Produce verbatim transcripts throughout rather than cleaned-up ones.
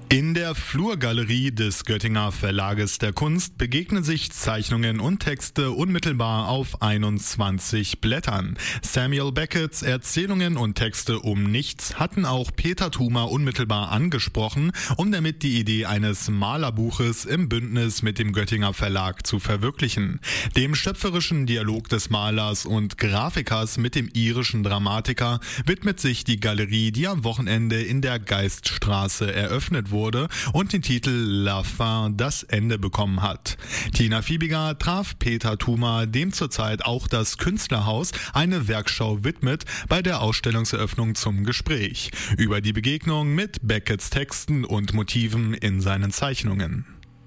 In der Flurgalerie des Göttinger Verlages der Kunst begegnen sich Zeichnungen und Texte unmittelbar auf einundzwanzig Blättern. Samuel Becketts Erzählungen und Texte um nichts hatten auch Peter Thumer unmittelbar angesprochen, um damit die Idee eines Malerbuches im Bündnis mit dem Göttinger Verlag zu verwirklichen. Dem schöpferischen Dialog des Malers und Grafikers mit dem irischen Dramatiker widmet sich die Galerie, die am Wochenende in der Geiststraße eröffnet wurde und den Titel La Fin, das Ende bekommen hat. Tina Fiebiger traf Peter Thumer, dem zurzeit auch das Künstlerhaus eine Werkschau widmet, bei der Ausstellungseröffnung zum Gespräch über die Begegnung mit Becketts Texten und Motiven in seinen Zeichnungen.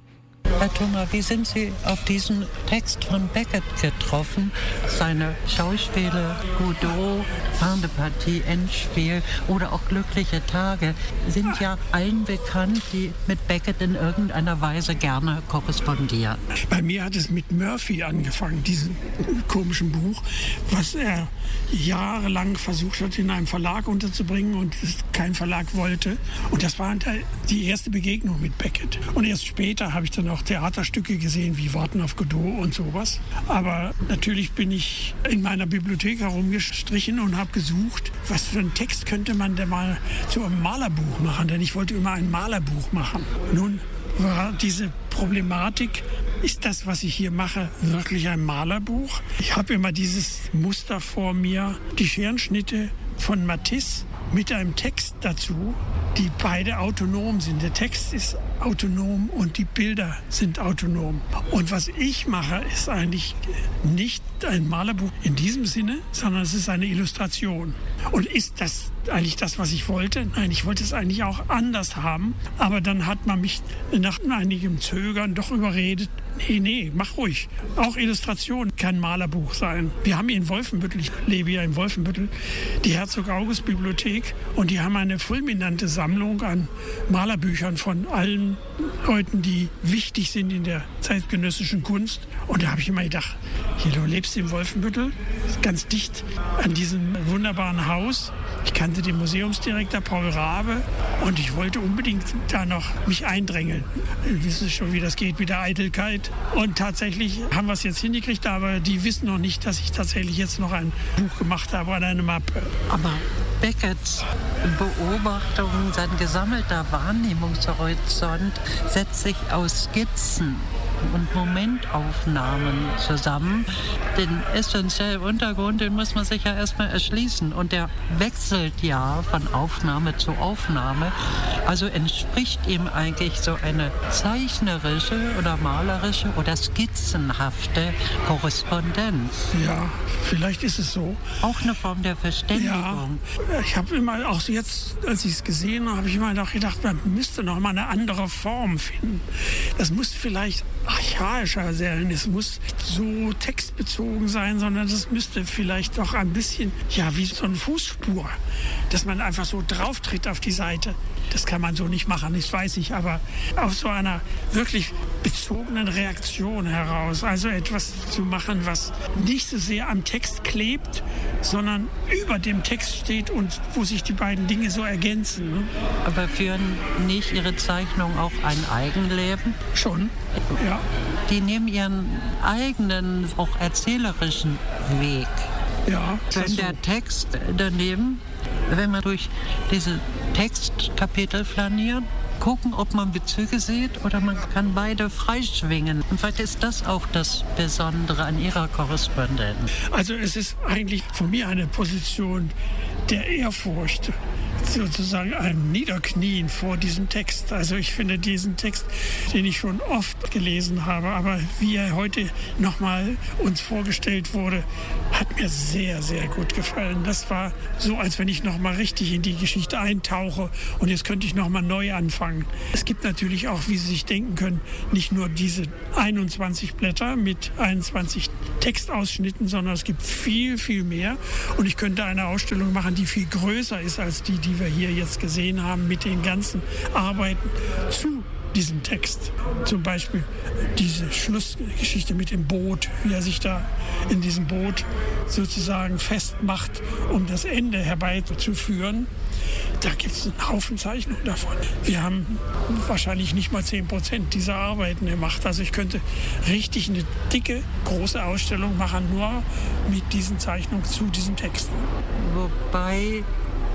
Herr Thumer, wie sind Sie auf diesen Text von Beckett getroffen? Seine Schauspiele, Godot, Fin de Partie, Endspiel oder auch Glückliche Tage sind ja allen bekannt, die mit Beckett in irgendeiner Weise gerne korrespondieren. Bei mir hat es mit Murphy angefangen, diesem komischen Buch, was er jahrelang versucht hat, in einem Verlag unterzubringen und kein Verlag wollte. Und das war die erste Begegnung mit Beckett. Und erst später habe ich dann auch Theaterstücke gesehen, wie Warten auf Godot und sowas. Aber natürlich bin ich in meiner Bibliothek herumgestrichen und habe gesucht, was für einen Text könnte man denn mal zu einem Malerbuch machen, denn ich wollte immer ein Malerbuch machen. Nun war diese Problematik, ist das, was ich hier mache, wirklich ein Malerbuch? Ich habe immer dieses Muster vor mir, die Scherenschnitte von Matisse mit einem Text dazu, die beide autonom sind. Der Text ist autonom und die Bilder sind autonom. Und was ich mache, ist eigentlich nicht ein Malerbuch in diesem Sinne, sondern es ist eine Illustration. Und ist das eigentlich das, was ich wollte? Nein, ich wollte es eigentlich auch anders haben. Aber dann hat man mich nach einigem Zögern doch überredet, nee, nee, mach ruhig. Auch Illustration kann Malerbuch sein. Wir haben hier in Wolfenbüttel, ich lebe hier in Wolfenbüttel, die Herzog-August-Bibliothek und die haben eine fulminante Sammlung an Malerbüchern von allen Leuten, die wichtig sind in der zeitgenössischen Kunst. Und da habe ich immer gedacht, hier, du lebst in Wolfenbüttel, ganz dicht an diesem wunderbaren Haus. Ich kannte den Museumsdirektor Paul Rabe und ich wollte unbedingt da noch mich eindrängeln. Wir wissen schon, wie das geht mit der Eitelkeit. Und tatsächlich haben wir es jetzt hingekriegt, aber die wissen noch nicht, dass ich tatsächlich jetzt noch ein Buch gemacht habe oder eine Mappe. Aber Becketts Beobachtungen, sein gesammelter Wahrnehmungshorizont setzt sich aus Skizzen und Momentaufnahmen zusammen. Den essentiellen Untergrund, den muss man sich ja erstmal erschließen. Und der wechselt ja von Aufnahme zu Aufnahme. Also entspricht ihm eigentlich so eine zeichnerische oder malerische oder skizzenhafte Korrespondenz. Ja, vielleicht ist es so. Auch eine Form der Verständigung. Ja, ich habe immer, auch jetzt, als ich es gesehen habe, habe ich immer noch gedacht, man müsste noch mal eine andere Form finden. Das muss vielleicht archaischer sein, es muss so textbezogen sein, sondern das müsste vielleicht doch ein bisschen, ja, wie so eine Fußspur, dass man einfach so drauf tritt auf die Seite. Das kann man so nicht machen, das weiß ich, aber aus so einer wirklich bezogenen Reaktion heraus, also etwas zu machen, was nicht so sehr am Text klebt, sondern über dem Text steht und wo sich die beiden Dinge so ergänzen. Ne? Aber führen nicht Ihre Zeichnungen auch ein Eigenleben? Schon, ja. Die nehmen ihren eigenen, auch erzählerischen Weg. Ja, wenn so. Der Text daneben, wenn man durch diese Textkapitel flaniert, gucken, ob man Bezüge sieht oder man kann beide freischwingen. Und vielleicht ist das auch das Besondere an Ihrer Korrespondenz. Also es ist eigentlich von mir eine Position der Ehrfurcht, sozusagen ein Niederknien vor diesem Text. Also ich finde diesen Text, den ich schon oft gelesen habe, aber wie er heute nochmal uns vorgestellt wurde, hat mir sehr, sehr gut gefallen. Das war so, als wenn ich nochmal richtig in die Geschichte eintauche und jetzt könnte ich nochmal neu anfangen. Es gibt natürlich auch, wie Sie sich denken können, nicht nur diese einundzwanzig Blätter mit einundzwanzig Textausschnitten, sondern es gibt viel, viel mehr und ich könnte eine Ausstellung machen, die viel größer ist als die, die wir hier jetzt gesehen haben, mit den ganzen Arbeiten zu diesem Text. Zum Beispiel diese Schlussgeschichte mit dem Boot, wie er sich da in diesem Boot sozusagen festmacht, um das Ende herbeizuführen. Da gibt es einen Haufen Zeichnungen davon. Wir haben wahrscheinlich nicht mal zehn Prozent dieser Arbeiten gemacht. Also ich könnte richtig eine dicke, große Ausstellung machen, nur mit diesen Zeichnungen zu diesen Texten. Wobei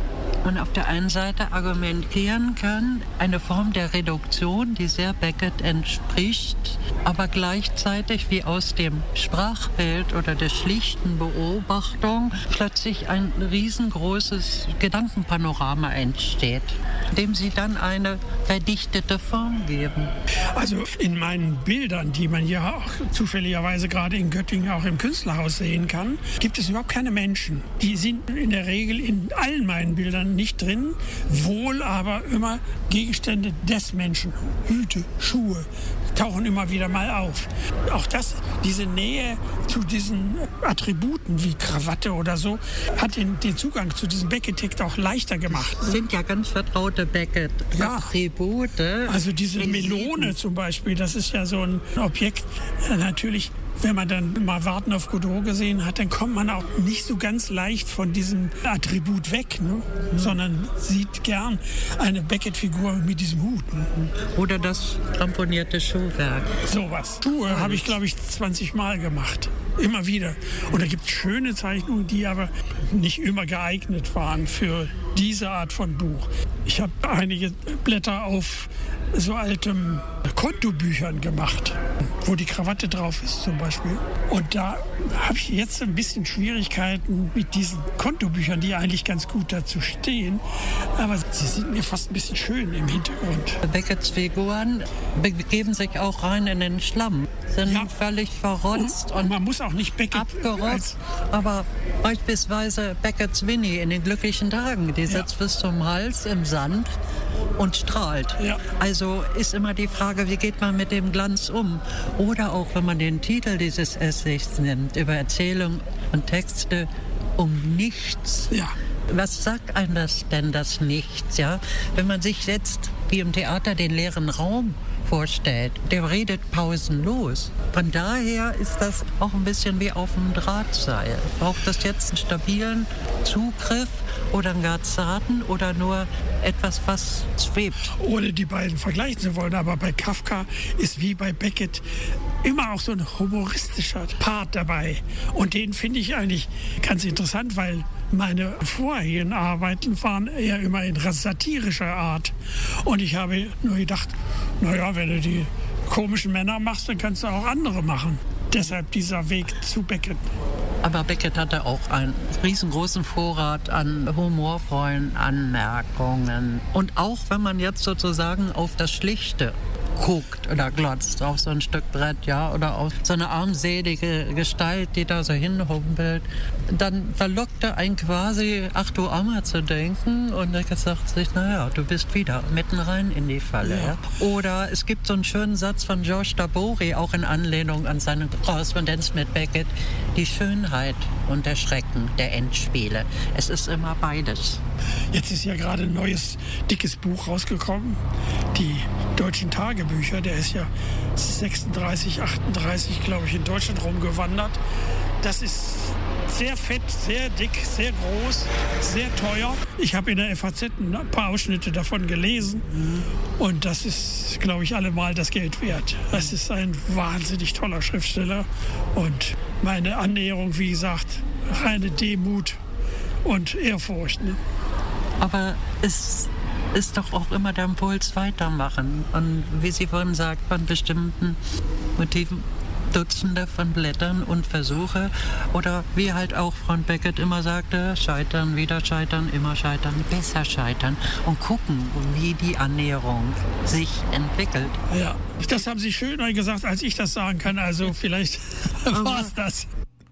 man auf der einen Seite argumentieren kann, eine Form der Reduktion, die sehr Beckett entspricht, aber gleichzeitig wie aus dem Sprachbild oder der schlichten Beobachtung plötzlich ein riesengroßes Gedankenpanorama entsteht, dem sie dann eine verdichtete Form geben. Also in meinen Bildern, die man ja auch zufälligerweise gerade in Göttingen auch im Künstlerhaus sehen kann, gibt es überhaupt keine Menschen. Die sind in der Regel in allen meinen Bildern nicht drin, wohl aber immer Gegenstände des Menschen. Hüte, Schuhe tauchen immer wieder mal auf. Auch das, diese Nähe zu diesen Attributen wie Krawatte oder so, hat den, den Zugang zu diesem Beckett-Text auch leichter gemacht. Das sind ja ganz vertraute Beckett-Attribute. Ja, also diese Melone zum Beispiel, das ist ja so ein Objekt, natürlich. Wenn man dann mal Warten auf Godot gesehen hat, dann kommt man auch nicht so ganz leicht von diesem Attribut weg, ne? Mhm. Sondern sieht gern eine Beckett-Figur mit diesem Hut. Ne? Oder das ramponierte Schuhwerk. Sowas. Schuhe habe ich, glaube ich, zwanzig Mal gemacht. Immer wieder. Und da gibt es schöne Zeichnungen, die aber nicht immer geeignet waren für diese Art von Buch. Ich habe einige Blätter auf so altem Kontobüchern gemacht, wo die Krawatte drauf ist zum Beispiel. Und da habe ich jetzt ein bisschen Schwierigkeiten mit diesen Kontobüchern, die eigentlich ganz gut dazu stehen. Aber sie sind mir fast ein bisschen schön im Hintergrund. Becketts Figuren begeben sich auch rein in den Schlamm, sind ja völlig verrotzt und, und man muss auch nicht Beckett abgerotzt. Aber beispielsweise Becketts Winnie in den glücklichen Tagen, die sitzt ja bis zum Hals im Sand und strahlt. Ja. Also ist immer die Frage, wie geht man mit dem Glanz um? Oder auch, wenn man den Titel dieses Essays nimmt, über Erzählung und Texte um nichts. Ja. Was sagt einem das denn, das Nichts? Ja? Wenn man sich jetzt, wie im Theater, den leeren Raum vorstellt, der redet pausenlos. Von daher ist das auch ein bisschen wie auf dem Drahtseil. Braucht das jetzt einen stabilen Zugriff oder einen gar zarten oder nur etwas, was schwebt? Ohne die beiden vergleichen zu wollen, aber bei Kafka ist wie bei Beckett immer auch so ein humoristischer Part dabei. Und den finde ich eigentlich ganz interessant, weil meine vorherigen Arbeiten waren eher immer in satirischer Art. Und ich habe nur gedacht, naja, wenn du die komischen Männer machst, dann kannst du auch andere machen. Deshalb dieser Weg zu Beckett. Aber Beckett hatte auch einen riesengroßen Vorrat an humorvollen Anmerkungen. Und auch wenn man jetzt sozusagen auf das Schlichte guckt oder glotzt auf so ein Stück Brett, ja, oder auf so eine armselige Gestalt, die da so hinhumpelt, dann verlockte einen quasi, ach du Armer, zu denken und er sagt sich, naja, du bist wieder mitten rein in die Falle. Ja. Ja. Oder es gibt so einen schönen Satz von Georges Tabori, auch in Anlehnung an seine Korrespondenz mit Beckett, die Schönheit und der Schrecken der Endspiele. Es ist immer beides. Jetzt ist ja gerade ein neues, dickes Buch rausgekommen, die deutschen Tagebücher. Der ist ja sechsunddreißig, achtunddreißig, glaube ich, in Deutschland rumgewandert. Das ist sehr fett, sehr dick, sehr groß, sehr teuer. Ich habe in der F A Z ein paar Ausschnitte davon gelesen. Und das ist, glaube ich, allemal das Geld wert. Das ist ein wahnsinnig toller Schriftsteller. Und meine Annäherung, wie gesagt, reine Demut und Ehrfurcht. Ne? Aber es ist doch auch immer der Impuls weitermachen. Und wie Sie vorhin sagt, von bestimmten Motiven Dutzende von Blättern und Versuche. Oder wie halt auch von Beckett immer sagte, scheitern, wieder scheitern, immer scheitern, besser scheitern. Und gucken, wie die Annäherung sich entwickelt. Ja, das haben Sie schöner gesagt, als ich das sagen kann. Also vielleicht war es das.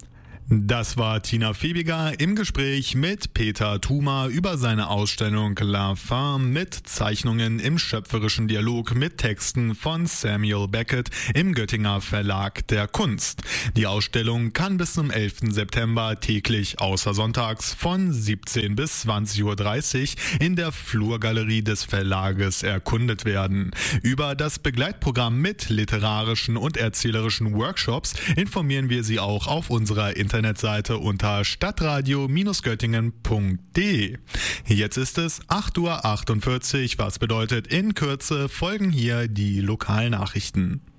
Das war Tina Febiger im Gespräch mit Peter Thuma über seine Ausstellung La Fin mit Zeichnungen im schöpferischen Dialog mit Texten von Samuel Beckett im Göttinger Verlag der Kunst. Die Ausstellung kann bis zum elften September täglich außer sonntags von siebzehn bis zwanzig Uhr dreißig in der Flurgalerie des Verlages erkundet werden. Über das Begleitprogramm mit literarischen und erzählerischen Workshops informieren wir Sie auch auf unserer Internetseite. Internetseite unter stadtradio Göttingen punkt de. Jetzt ist es acht Uhr achtundvierzig, was bedeutet, in Kürze folgen hier die Lokalnachrichten.